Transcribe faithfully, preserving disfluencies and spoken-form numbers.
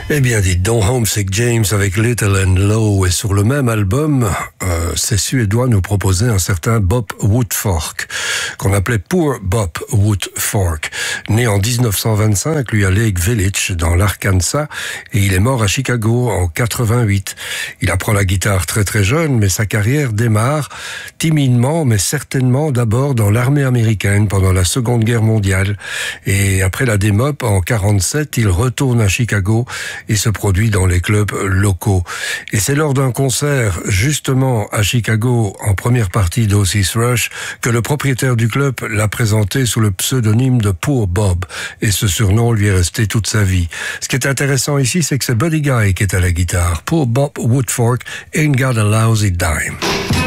Eh bien, dites donc, Homesick James avec Little and Low, et sur le même album, euh, ces Suédois nous proposaient un certain Bob Woodfork, qu'on appelait Poor Bob Woodfork. Né en dix-neuf cent vingt-cinq, lui à Lake Village, dans l'Arkansas, et il est mort à Chicago en quatre-vingt-huit. Il apprend la guitare très très jeune, mais sa carrière démarre timidement, mais certainement d'abord dans l'armée américaine pendant la Seconde Guerre mondiale. Et après la démop, en quarante-sept, il retourne à Chicago et se produit dans les clubs locaux. Et c'est lors d'un concert, justement à Chicago, en première partie d'Otis Rush, que le propriétaire du club l'a présenté sous le pseudonyme de Poor Bob, et ce surnom lui est resté toute sa vie. Ce qui est intéressant ici, c'est que c'est Buddy Guy qui est à la guitare. Poor Bob Woodfork ain't got a lousy dime.